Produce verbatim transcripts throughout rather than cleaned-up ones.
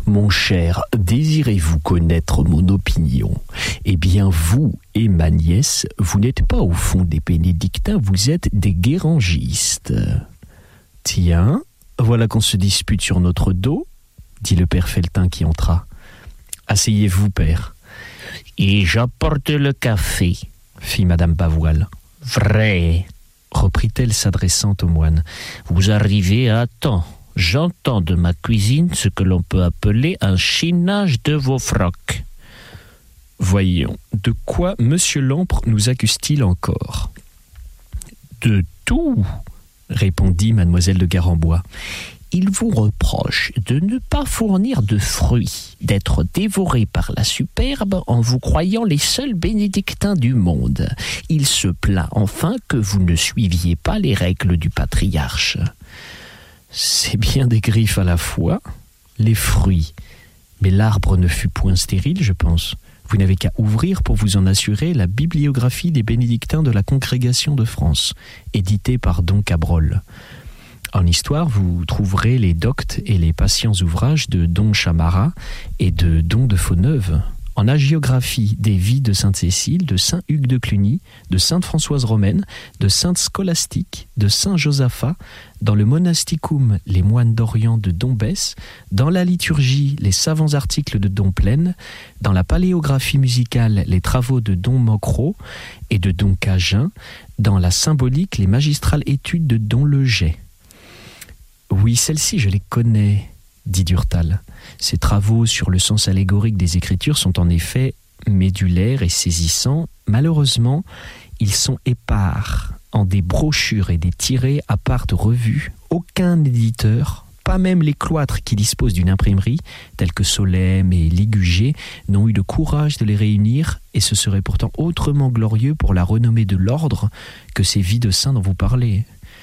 Mon cher, désirez-vous connaître mon opinion? Eh bien, vous et ma nièce, vous n'êtes pas au fond des bénédictins, vous êtes des guérangistes. Tiens, voilà qu'on se dispute sur notre dos, dit le père Felletin qui entra. Asseyez-vous, père. Et j'apporte le café, fit madame Bavoil. Vrai, reprit-elle s'adressant au moine. Vous arrivez à temps. J'entends de ma cuisine ce que l'on peut appeler un chinage de vos frocs. Voyons, de quoi monsieur Lampre nous accuse-t-il encore? De tout, répondit mademoiselle de Garembois. Il vous reproche de ne pas fournir de fruits, d'être dévoré par la superbe en vous croyant les seuls bénédictins du monde. Il se plaint enfin que vous ne suiviez pas les règles du patriarche. C'est bien des griffes à la fois, les fruits. Mais l'arbre ne fut point stérile, je pense. Vous n'avez qu'à ouvrir pour vous en assurer la bibliographie des bénédictins de la Congrégation de France, éditée par Don Cabrol. En histoire, vous trouverez les doctes et les patients ouvrages de Don Chamara et de Don de Fauneuve. En hagiographie des vies de Sainte Cécile, de Saint Hugues de Cluny, de Sainte Françoise Romaine, de Sainte Scolastique, de Saint Josaphat, dans le Monasticum, les moines d'Orient de Don Besse, dans la liturgie, les savants articles de Don Plaine, dans la paléographie musicale, les travaux de Don Mocro et de Don Cagin, dans la symbolique, les magistrales études de Don Leget. Oui, celles-ci, je les connais, dit Durtal. Ces travaux sur le sens allégorique des Écritures sont en effet médulaires et saisissants. Malheureusement, ils sont épars en des brochures et des tirés à part de revues. Aucun éditeur, pas même les cloîtres qui disposent d'une imprimerie, tels que Solesmes et Ligugé, n'ont eu le courage de les réunir, et ce serait pourtant autrement glorieux pour la renommée de l'ordre que ces vies de saints dont vous parlez.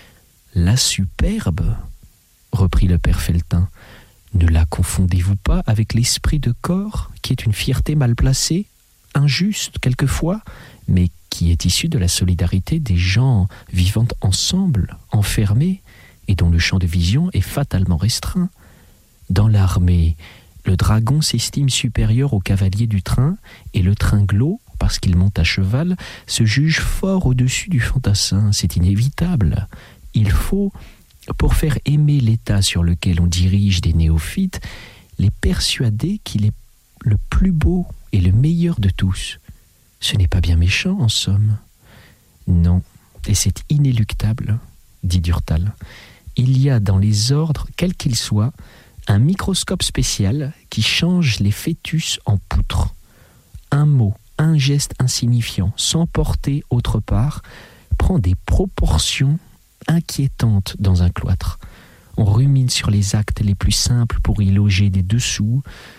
La superbe, reprit le père Felletin, ne la confondez-vous pas avec l'esprit de corps, qui est une fierté mal placée, injuste quelquefois, mais qui est issue de la solidarité des gens vivant ensemble, enfermés, et dont le champ de vision est fatalement restreint. Dans l'armée, le dragon s'estime supérieur au cavalier du train, et le tringlot, parce qu'il monte à cheval, se juge fort au-dessus du fantassin. C'est inévitable. Il faut, pour faire aimer l'état sur lequel on dirige des néophytes, les persuader qu'il est le plus beau et le meilleur de tous. Ce n'est pas bien méchant, en somme. Non, et c'est inéluctable, dit Durtal. Il y a dans les ordres, quels qu'ils soient, un microscope spécial qui change les fœtus en poutres. Un mot, un geste insignifiant, sans porter autre part, prend des proportions inquiétante dans un cloître. On rumine sur les actes les plus simples pour y loger des dessous.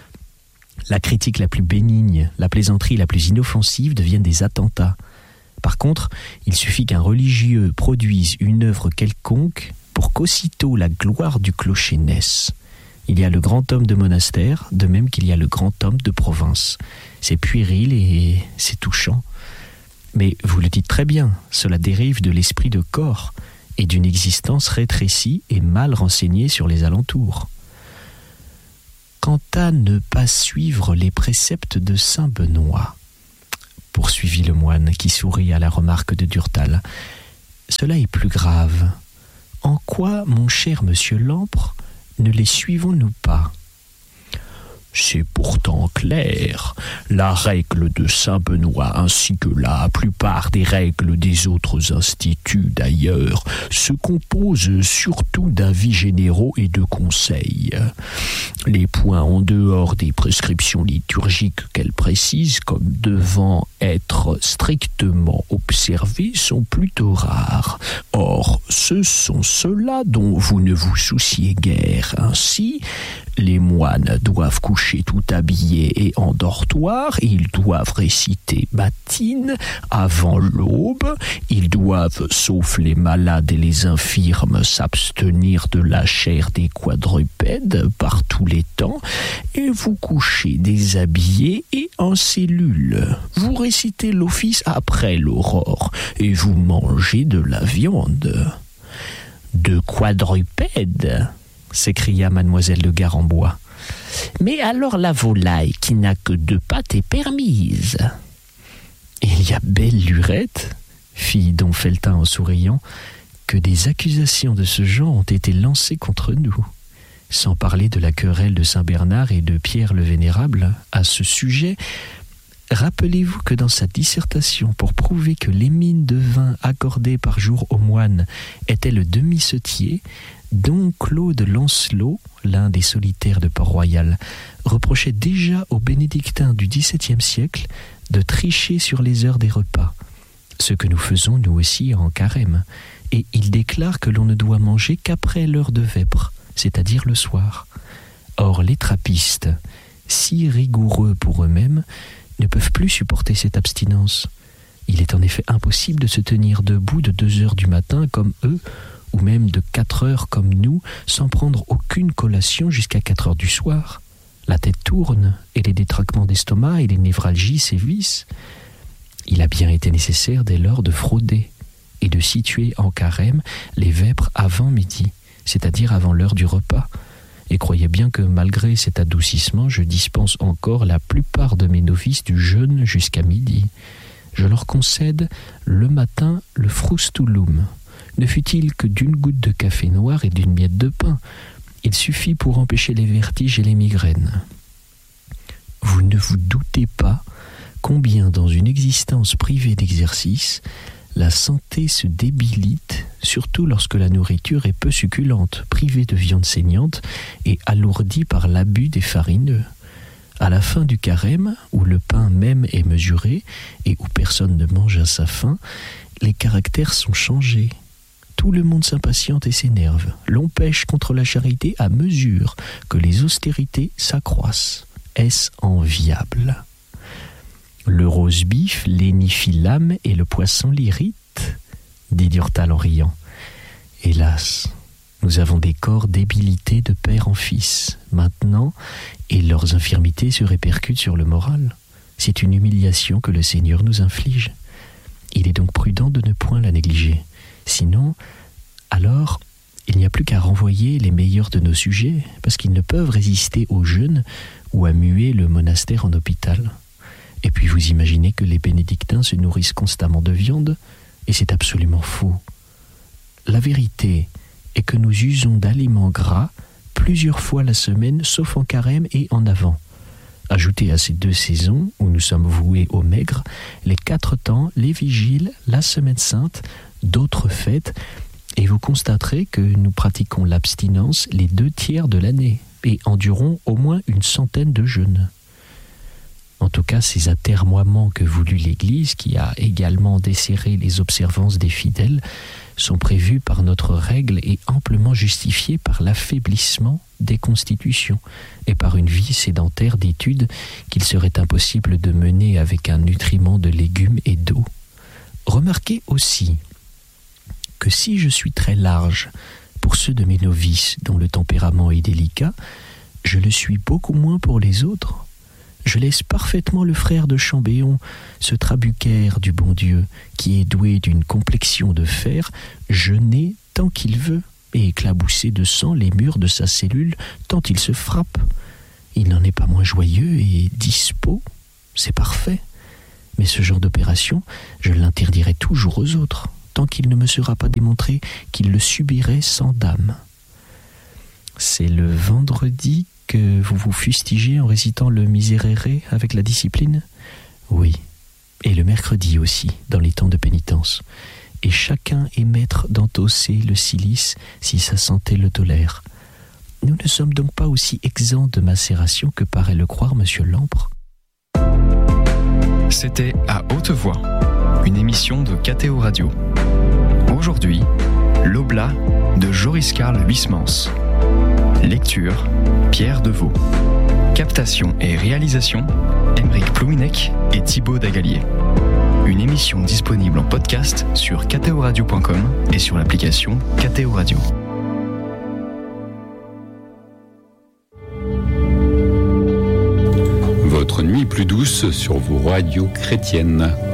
La critique la plus bénigne, la plaisanterie la plus inoffensive deviennent des attentats. Par contre, il suffit qu'un religieux produise une œuvre quelconque pour qu'aussitôt la gloire du clocher naisse. Il y a le grand homme de monastère, de même qu'il y a le grand homme de province. C'est puéril et c'est touchant. Mais vous le dites très bien, cela dérive de l'esprit de corps et d'une existence rétrécie et mal renseignée sur les alentours. Quant à ne pas suivre les préceptes de saint Benoît, poursuivit le moine qui sourit à la remarque de Durtal, cela est plus grave. En quoi, mon cher monsieur Lampre, ne les suivons-nous pas ? C'est pourtant clair. La règle de saint Benoît ainsi que la plupart des règles des autres instituts d'ailleurs se composent surtout d'avis généraux et de conseils. Les points en dehors des prescriptions liturgiques qu'elles précisent comme devant être strictement observés sont plutôt rares. Or, ce sont ceux-là dont vous ne vous souciez guère. Ainsi, les moines doivent coucher tout habillés et en dortoir, ils doivent réciter matines avant l'aube, ils doivent, sauf les malades et les infirmes, s'abstenir de la chair des quadrupèdes par tous les temps, et vous couchez déshabillés et en cellule. Vous récitez l'office après l'aurore, et vous mangez de la viande. De quadrupèdes ? s'écria mademoiselle de Garambois. Mais alors la volaille qui n'a que deux pattes est permise. Il y a belle lurette, fit don Felletin en souriant, que des accusations de ce genre ont été lancées contre nous. Sans parler de la querelle de Saint-Bernard et de Pierre le Vénérable à ce sujet, rappelez-vous que dans sa dissertation pour prouver que les mines de vin accordées par jour aux moines étaient le demi-setier, don Claude Lancelot, l'un des solitaires de Port-Royal, reprochait déjà aux bénédictins du dix-septième siècle de tricher sur les heures des repas, ce que nous faisons nous aussi en carême, et il déclare que l'on ne doit manger qu'après l'heure de vêpres, c'est-à-dire le soir. Or les trappistes, si rigoureux pour eux-mêmes, ne peuvent plus supporter cette abstinence. Il est en effet impossible de se tenir debout de deux heures du matin comme eux, ou même de quatre heures comme nous, sans prendre aucune collation jusqu'à quatre heures du soir. La tête tourne, et les détraquements d'estomac et les névralgies sévissent. Il a bien été nécessaire dès lors de frauder, et de situer en carême les vêpres avant midi, c'est-à-dire avant l'heure du repas. Et croyez bien que malgré cet adoucissement, je dispense encore la plupart de mes novices du jeûne jusqu'à midi. Je leur concède le matin le frustulum. Ne fût-il que d'une goutte de café noir et d'une miette de pain, il suffit pour empêcher les vertiges et les migraines. Vous ne vous doutez pas combien dans une existence privée d'exercice, la santé se débilite, surtout lorsque la nourriture est peu succulente, privée de viande saignante et alourdie par l'abus des farineux. À la fin du carême, où le pain même est mesuré et où personne ne mange à sa faim, les caractères sont changés. Tout le monde s'impatiente et s'énerve. L'on pêche contre la charité à mesure que les austérités s'accroissent. Est-ce enviable ? Le rose-bif lénifie l'âme et le poisson l'irrite, dit Durtal en riant. Hélas, nous avons des corps débilités de père en fils, maintenant, et leurs infirmités se répercutent sur le moral. C'est une humiliation que le Seigneur nous inflige. Il est donc prudent de ne point la négliger. Sinon, alors, il n'y a plus qu'à renvoyer les meilleurs de nos sujets, parce qu'ils ne peuvent résister au jeûne ou à muer le monastère en hôpital. Et puis vous imaginez que les bénédictins se nourrissent constamment de viande, et c'est absolument faux. La vérité est que nous usons d'aliments gras plusieurs fois la semaine, sauf en carême et en avant. Ajoutez à ces deux saisons, où nous sommes voués au maigre, les quatre temps, les vigiles, la semaine sainte, d'autres fêtes, et vous constaterez que nous pratiquons l'abstinence les deux tiers de l'année, et endurons au moins une centaine de jeûnes. En tout cas, ces atermoiements que voulut l'Église, qui a également desserré les observances des fidèles, sont prévus par notre règle et amplement justifiés par l'affaiblissement des constitutions et par une vie sédentaire d'études qu'il serait impossible de mener avec un nutriment de légumes et d'eau. Remarquez aussi que si je suis très large pour ceux de mes novices dont le tempérament est délicat, je le suis beaucoup moins pour les autres. Je laisse parfaitement le frère de Chambéon, ce trabucaire du bon Dieu, qui est doué d'une complexion de fer, jeûner tant qu'il veut et éclabousser de sang les murs de sa cellule tant il se frappe. Il n'en est pas moins joyeux et dispos, c'est parfait. Mais ce genre d'opération, je l'interdirai toujours aux autres, tant qu'il ne me sera pas démontré qu'il le subirait sans dame. C'est le vendredi que vous vous fustigez en récitant le Miserere avec la discipline ? Oui, et le mercredi aussi, dans les temps de pénitence. Et chacun est maître d'entosser le cilice si sa santé le tolère. Nous ne sommes donc pas aussi exempts de macération que paraît le croire Monsieur Lampre. C'était À Haute Voix, une émission de K T O Radio. Aujourd'hui, l'Oblat de Joris Karl Huysmans. Lecture, Pierre Deveau. Captation et réalisation, Aymeric Plouinec et Thibaut Dagalier. Une émission disponible en podcast sur k t o radio point com et sur l'application K T O Radio. Votre nuit plus douce sur vos radios chrétiennes.